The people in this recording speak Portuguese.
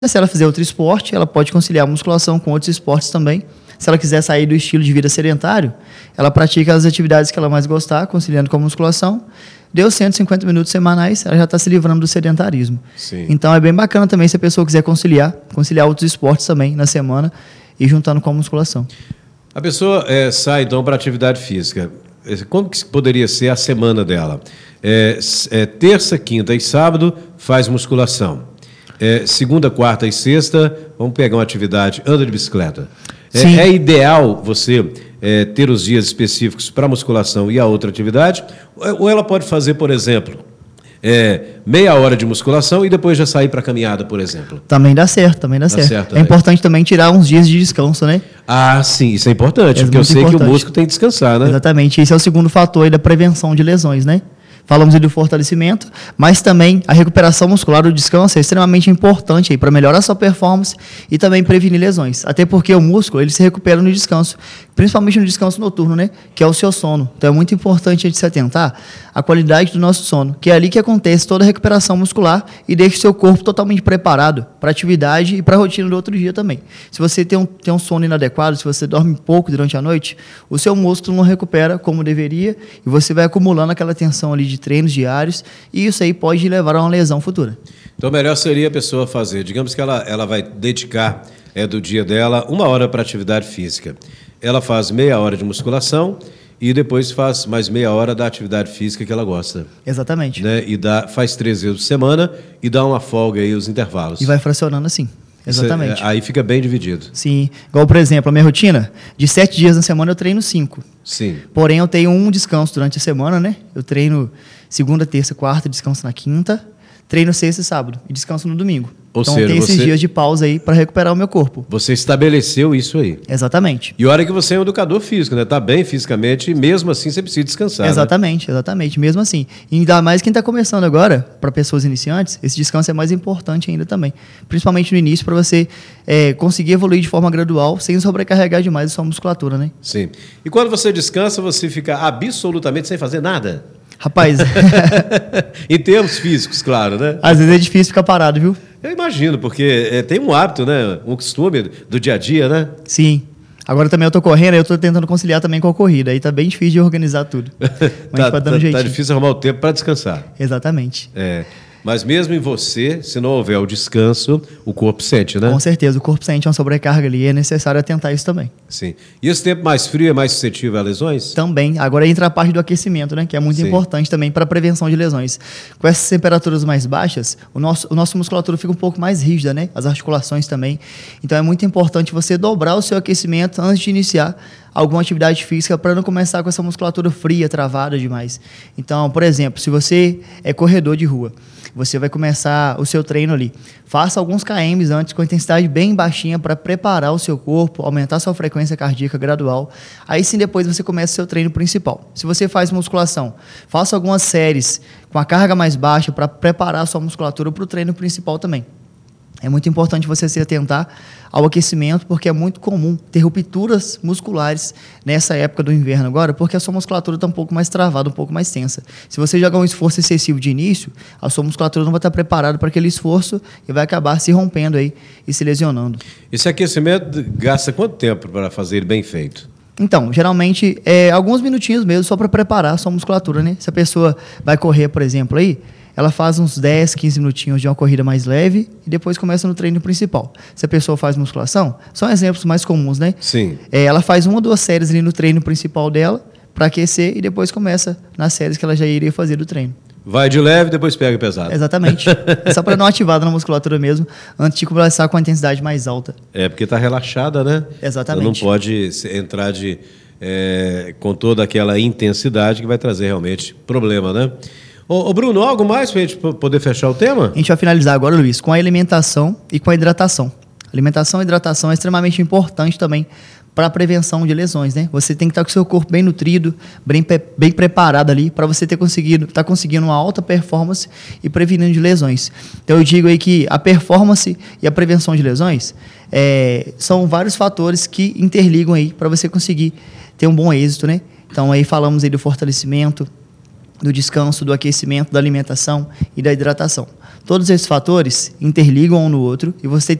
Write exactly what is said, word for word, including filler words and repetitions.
Se ela fizer outro esporte, ela pode conciliar a musculação com outros esportes também. Se ela quiser sair do estilo de vida sedentário, ela pratica as atividades que ela mais gostar, conciliando com a musculação. Deu cento e cinquenta minutos semanais, ela já está se livrando do sedentarismo. Sim. Então é bem bacana também se a pessoa quiser conciliar, conciliar outros esportes também na semana e juntando com a musculação. A pessoa é, sai então para atividade física. Como que poderia ser a semana dela? É, é, terça, quinta e sábado faz musculação. É, segunda, quarta e sexta, vamos pegar uma atividade, anda de bicicleta. É, é ideal você é, ter os dias específicos para musculação e a outra atividade? Ou ela pode fazer, por exemplo, é, meia hora de musculação e depois já sair para caminhada, por exemplo? Também dá certo, também dá, dá certo. certo. É também. Importante também tirar uns dias de descanso, né? Ah, sim, isso é importante, é porque eu sei importante. que o músculo tem que descansar, né? Exatamente, esse é o segundo fator aí da prevenção de lesões, né? Falamos aí do fortalecimento, mas também a recuperação muscular, o descanso é extremamente importante para melhorar a sua performance e também prevenir lesões. Até porque o músculo ele se recupera no descanso, principalmente no descanso noturno, né? Que é o seu sono. Então é muito importante a gente se atentar à qualidade do nosso sono, que é ali que acontece toda a recuperação muscular e deixa o seu corpo totalmente preparado para a atividade e para a rotina do outro dia também. Se você tem um, tem um sono inadequado, se você dorme pouco durante a noite, o seu músculo não recupera como deveria e você vai acumulando aquela tensão ali de treinos diários e isso aí pode levar a uma lesão futura. Então, melhor seria a pessoa fazer, digamos que ela, ela vai dedicar é, do dia dela uma hora para atividade física. Ela faz meia hora de musculação e depois faz mais meia hora da atividade física que ela gosta. Exatamente. Né? E dá, faz três vezes por semana e dá uma folga aí os intervalos. E vai fracionando assim. Exatamente. Isso, aí fica bem dividido. Sim. Igual, por exemplo, a minha rotina, de sete dias na semana eu treino cinco. Sim. Porém, eu tenho um descanso durante a semana, né? Eu treino segunda, terça, quarta, descanso na quinta, treino sexta e sábado e descanso no domingo. Ou então, seja, tem esses você, dias de pausa aí para recuperar o meu corpo. Você estabeleceu isso aí. Exatamente. E olha que você é um educador físico, né? Tá bem fisicamente e mesmo assim você precisa descansar. Exatamente, né? exatamente. Mesmo assim. E ainda mais quem está começando agora, para pessoas iniciantes, esse descanso é mais importante ainda também. Principalmente no início, para você é, conseguir evoluir de forma gradual, sem sobrecarregar demais a sua musculatura, né? Sim. E quando você descansa, você fica absolutamente sem fazer nada? Rapaz... em termos físicos, claro, né? Às vezes é difícil ficar parado, viu? Eu imagino, porque é, tem um hábito, né? Um costume do dia a dia, né? Sim. Agora também eu tô correndo, eu tô tentando conciliar também com a corrida. Aí tá bem difícil de organizar tudo. Mas tá, tá dando tá, jeitinho. Tá difícil arrumar o tempo para descansar. Exatamente. É. Mas mesmo em você, se não houver o descanso, o corpo sente, né? Com certeza, o corpo sente uma sobrecarga ali e é necessário atentar isso também. Sim. E esse tempo mais frio é mais suscetível a lesões? Também. Agora entra a parte do aquecimento, né? Que é muito Sim. importante também para a prevenção de lesões. Com essas temperaturas mais baixas, o nosso, o nosso musculatura fica um pouco mais rígida, né? As articulações também. Então é muito importante você dobrar o seu aquecimento antes de iniciar alguma atividade física para não começar com essa musculatura fria, travada demais. Então, por exemplo, se você é corredor de rua, você vai começar o seu treino ali. Faça alguns quilômetros antes com intensidade bem baixinha para preparar o seu corpo, aumentar a sua frequência cardíaca gradual. Aí sim depois você começa o seu treino principal. Se você faz musculação, faça algumas séries com a carga mais baixa para preparar a sua musculatura para o treino principal também. É muito importante você se atentar ao aquecimento, porque é muito comum ter rupturas musculares nessa época do inverno agora, porque a sua musculatura está um pouco mais travada, um pouco mais tensa. Se você jogar um esforço excessivo de início, a sua musculatura não vai estar preparada para aquele esforço e vai acabar se rompendo aí e se lesionando. Esse aquecimento gasta quanto tempo para fazer ele bem feito? Então, geralmente, é alguns minutinhos mesmo só para preparar a sua musculatura, né? Se a pessoa vai correr, por exemplo, aí, ela faz uns dez, quinze minutinhos de uma corrida mais leve e depois começa no treino principal. Se a pessoa faz musculação, são exemplos mais comuns, né? Sim. É, ela faz uma ou duas séries ali no treino principal dela para aquecer e depois começa nas séries que ela já iria fazer do treino. Vai de leve, depois pega pesado. Exatamente. É só para dar uma ativada na musculatura mesmo, antes de começar com a intensidade mais alta. É, porque está relaxada, né? Exatamente. Então não pode entrar de, é, com toda aquela intensidade que vai trazer realmente problema, né? Ô, ô Bruno, algo mais para a gente poder fechar o tema? A gente vai finalizar agora, Luiz, com a alimentação e com a hidratação. Alimentação e hidratação é extremamente importante também para a prevenção de lesões, né? Você tem que estar com o seu corpo bem nutrido, bem, bem preparado ali, para você ter conseguido, estar tá conseguindo uma alta performance e prevenindo de lesões. Então eu digo aí que a performance e a prevenção de lesões é, são vários fatores que interligam aí para você conseguir ter um bom êxito, né? Então aí falamos aí do fortalecimento, do descanso, do aquecimento, da alimentação e da hidratação. Todos esses fatores interligam um no outro e você